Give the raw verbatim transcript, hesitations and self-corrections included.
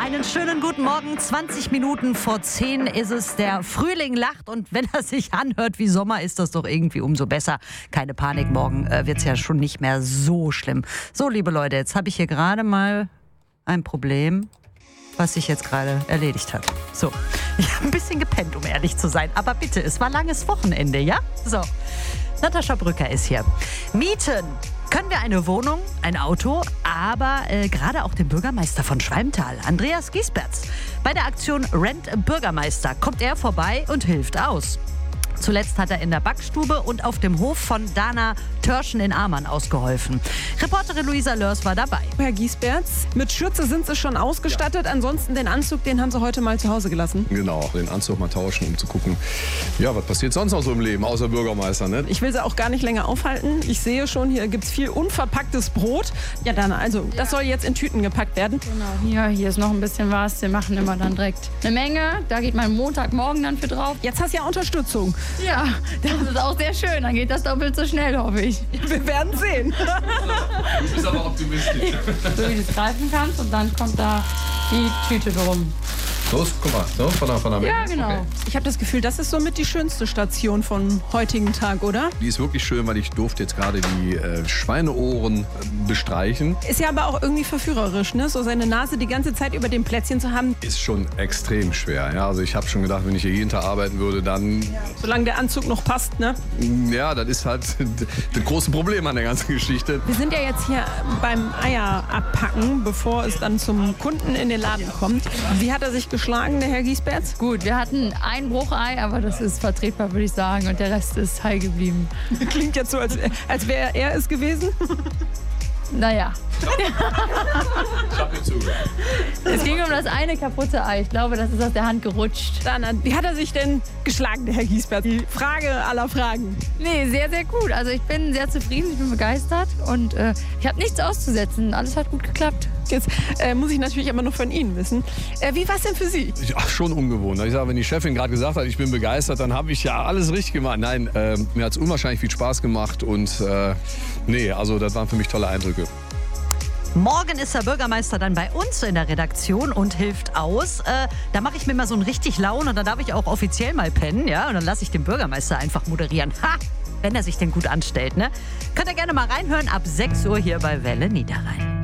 Einen schönen guten Morgen. zwanzig Minuten vor zehn ist es. Der Frühling lacht und wenn er sich anhört wie Sommer, ist das doch irgendwie umso besser. Keine Panik, morgen äh, wird es ja schon nicht mehr so schlimm. So, liebe Leute, jetzt habe ich hier gerade mal ein Problem, was sich jetzt gerade erledigt hat. So, ich habe ein bisschen gepennt, um ehrlich zu sein. Aber bitte, es war langes Wochenende, ja? So, Natascha Brücker ist hier. Mieten. Können wir eine Wohnung, ein Auto, aber äh, gerade auch den Bürgermeister von Schwalmtal, Andreas Giesberts. Bei der Aktion Rent Bürgermeister kommt er vorbei und hilft aus. Zuletzt hat er in der Backstube und auf dem Hof von Dana Törschen in Amann ausgeholfen. Reporterin Luisa Lörs war dabei. Herr Giesberts, mit Schürze sind Sie schon ausgestattet. Ja. Ansonsten den Anzug, den haben Sie heute mal zu Hause gelassen. Genau, den Anzug mal tauschen, um zu gucken, ja, was passiert sonst noch so im Leben, außer Bürgermeister, ne? Ich will Sie auch gar nicht länger aufhalten. Ich sehe schon, hier gibt es viel unverpacktes Brot. Ja, Dana, also, ja. Das soll jetzt in Tüten gepackt werden. Genau, hier, hier ist noch ein bisschen was. Wir machen immer dann direkt eine Menge. Da geht mein Montagmorgen dann für drauf. Jetzt hast du ja Unterstützung. Ja, das ist auch sehr schön. Dann geht das doppelt so schnell, hoffe ich. Wir werden sehen. Du bist aber optimistisch. So wie du es greifen kannst und dann kommt da die Tüte drum. Los, guck mal, so, von der, von der Ja, genau. Okay. Ich habe das Gefühl, das ist somit die schönste Station vom heutigen Tag, oder? Die ist wirklich schön, weil ich durfte jetzt gerade die äh, Schweineohren äh, bestreichen. Ist ja aber auch irgendwie verführerisch, ne? So seine Nase die ganze Zeit über dem Plätzchen zu haben. Ist schon extrem schwer, ja. Also ich habe schon gedacht, wenn ich hier jeden Tag arbeiten würde, dann... Ja. Solange der Anzug noch passt, ne? Ja, das ist halt das große Problem an der ganzen Geschichte. Wir sind ja jetzt hier beim Eier abpacken, bevor es dann zum Kunden in den Laden kommt. Wie hat er sich geschlagen, der Herr Giesberts? Gut, wir hatten ein Bruchei, aber das ist vertretbar, würde ich sagen. Und der Rest ist heil geblieben. Klingt jetzt so, als, als wäre er es gewesen. Naja. Ich hab dir zugehört. Es ging um das eine kaputte Ei. Ich glaube, das ist aus der Hand gerutscht. Dana, wie hat er sich denn geschlagen, der Herr Giesbert? Die Frage aller Fragen. Nee, sehr, sehr gut. Also ich bin sehr zufrieden, ich bin begeistert und äh, ich habe nichts auszusetzen. Alles hat gut geklappt. Jetzt äh, muss ich natürlich aber noch von Ihnen wissen. Äh, wie war es denn für Sie? Ja, schon ungewohnt. Ich sage, wenn die Chefin gerade gesagt hat, ich bin begeistert, dann habe ich ja alles richtig gemacht. Nein, äh, mir hat es unwahrscheinlich viel Spaß gemacht und äh, nee, also das waren für mich tolle Eindrücke. Morgen ist der Bürgermeister dann bei uns in der Redaktion und hilft aus. Äh, da mache ich mir mal so einen richtig Laune und dann darf ich auch offiziell mal pennen, ja? Und dann lasse ich den Bürgermeister einfach moderieren. Ha! Wenn er sich denn gut anstellt, ne? Könnt ihr gerne mal reinhören ab sechs Uhr hier bei Welle Niederrhein.